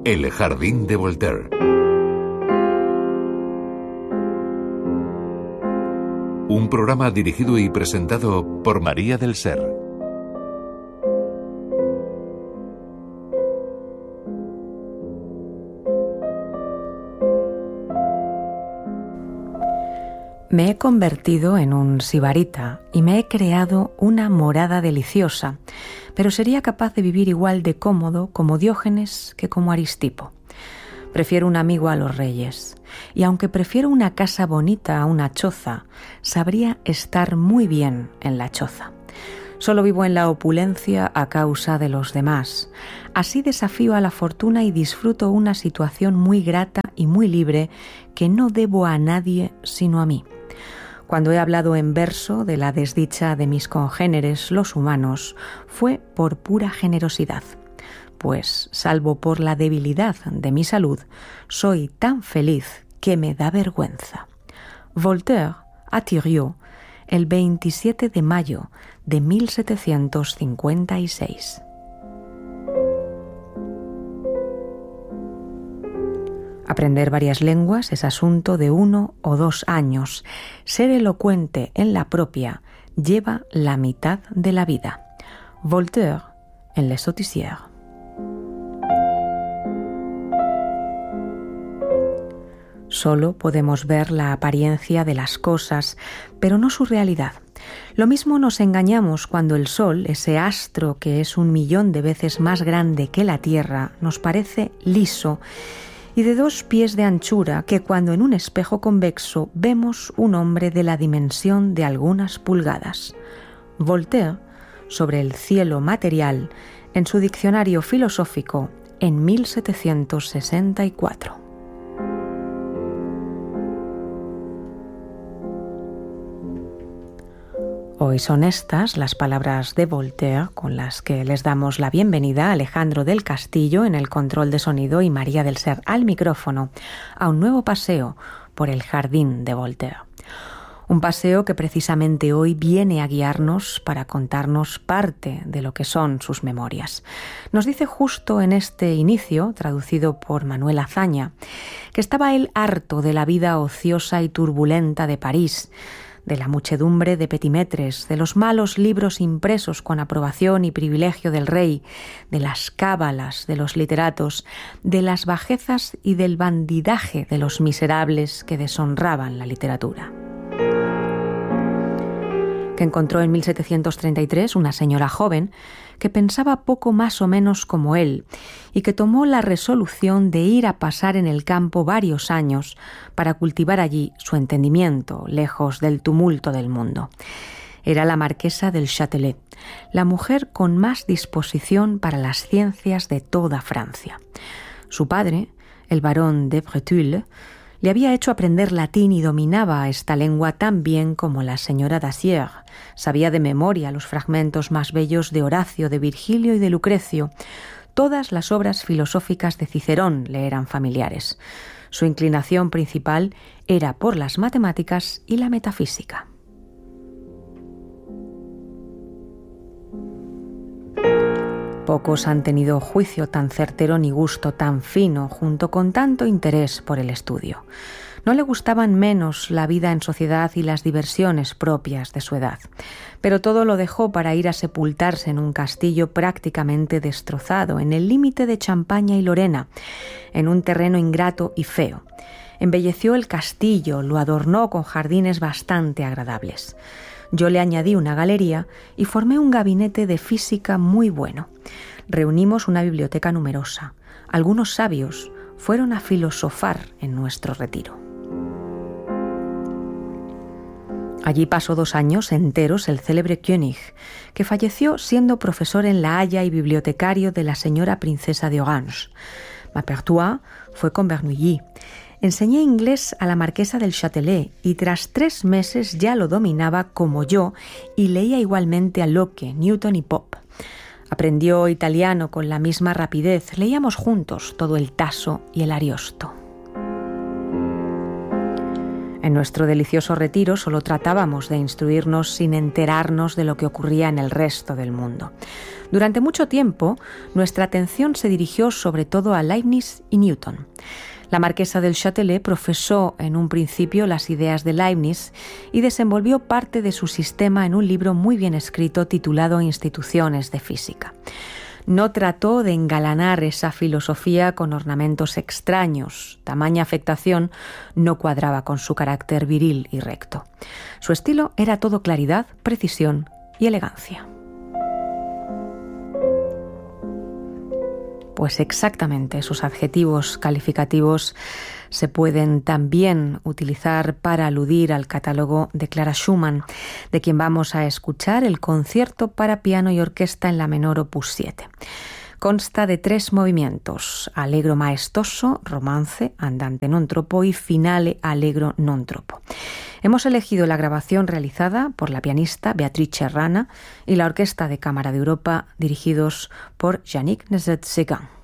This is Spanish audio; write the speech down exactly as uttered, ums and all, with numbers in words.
El jardín de Voltaire. Un programa dirigido y presentado por María del Ser. Me he convertido en un sibarita y me he creado una morada deliciosa, pero sería capaz de vivir igual de cómodo como Diógenes que como Aristipo. Prefiero un amigo a los reyes, y aunque prefiero una casa bonita a una choza, sabría estar muy bien en la choza. Solo vivo en la opulencia a causa de los demás. Así desafío a la fortuna y disfruto una situación muy grata y muy libre que no debo a nadie sino a mí. Cuando he hablado en verso de la desdicha de mis congéneres, los humanos, fue por pura generosidad. Pues, salvo por la debilidad de mi salud, soy tan feliz que me da vergüenza. Voltaire a Thuriot, el veintisiete de mayo de mil setecientos cincuenta y seis. Aprender varias lenguas es asunto de uno o dos años. Ser elocuente en la propia lleva la mitad de la vida. Voltaire en Les Sotticières. Solo podemos ver la apariencia de las cosas, pero no su realidad. Lo mismo nos engañamos cuando el Sol, ese astro que es un millón de veces más grande que la Tierra, nos parece liso y de dos pies de anchura, que cuando en un espejo convexo vemos un hombre de la dimensión de algunas pulgadas. Voltaire, sobre el cielo material, en su diccionario filosófico, en mil setecientos sesenta y cuatro. Hoy son estas las palabras de Voltaire con las que les damos la bienvenida a Alejandro del Castillo en el control de sonido y María del Ser al micrófono a un nuevo paseo por el jardín de Voltaire. Un paseo que precisamente hoy viene a guiarnos para contarnos parte de lo que son sus memorias. Nos dice justo en este inicio, traducido por Manuel Azaña, que estaba él harto de la vida ociosa y turbulenta de París, de la muchedumbre de petimetres, de los malos libros impresos con aprobación y privilegio del rey, de las cábalas de los literatos, de las bajezas y del bandidaje de los miserables que deshonraban la literatura. Que encontró en mil setecientos treinta y tres una señora joven que pensaba poco más o menos como él y que tomó la resolución de ir a pasar en el campo varios años para cultivar allí su entendimiento, lejos del tumulto del mundo. Era la marquesa del Châtelet, la mujer con más disposición para las ciencias de toda Francia. Su padre, el barón de Breteuil, le había hecho aprender latín y dominaba esta lengua tan bien como la señora Dacier. Sabía de memoria los fragmentos más bellos de Horacio, de Virgilio y de Lucrecio. Todas las obras filosóficas de Cicerón le eran familiares. Su inclinación principal era por las matemáticas y la metafísica. Pocos han tenido juicio tan certero ni gusto tan fino, junto con tanto interés por el estudio. No le gustaban menos la vida en sociedad y las diversiones propias de su edad, pero todo lo dejó para ir a sepultarse en un castillo prácticamente destrozado, en el límite de Champaña y Lorena, en un terreno ingrato y feo. Embelleció el castillo, lo adornó con jardines bastante agradables. Yo le añadí una galería y formé un gabinete de física muy bueno. Reunimos una biblioteca numerosa. Algunos sabios fueron a filosofar en nuestro retiro. Allí pasó dos años enteros el célebre Koenig, que falleció siendo profesor en La Haya y bibliotecario de la señora princesa de Orange. Maupertuis fue con Bernoulli. Enseñé inglés a la marquesa del Châtelet y tras tres meses ya lo dominaba como yo y leía igualmente a Locke, Newton y Pope. Aprendió italiano con la misma rapidez. Leíamos juntos todo el Tasso y el Ariosto. En nuestro delicioso retiro solo tratábamos de instruirnos sin enterarnos de lo que ocurría en el resto del mundo. Durante mucho tiempo, nuestra atención se dirigió sobre todo a Leibniz y Newton. La marquesa del Châtelet profesó en un principio las ideas de Leibniz y desenvolvió parte de su sistema en un libro muy bien escrito titulado Instituciones de Física. No trató de engalanar esa filosofía con ornamentos extraños. Tamaña afectación no cuadraba con su carácter viril y recto. Su estilo era todo claridad, precisión y elegancia. Pues exactamente, esos adjetivos calificativos se pueden también utilizar para aludir al catálogo de Clara Schumann, de quien vamos a escuchar el concierto para piano y orquesta en la menor opus siete. Consta de tres movimientos: allegro maestoso, romance, andante non troppo y finale allegro non troppo. Hemos elegido la grabación realizada por la pianista Beatrice Rana y la Orquesta de Cámara de Europa, dirigidos por Yannick Nézet-Séguin.